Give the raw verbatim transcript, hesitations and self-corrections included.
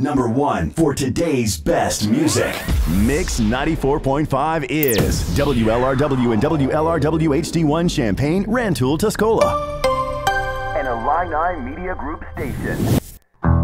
number one for today's best music. Mix ninety-four point five is W L R W and W L R W H D one Champaign, Rantoul, Tuscola. An Illini Media Group station.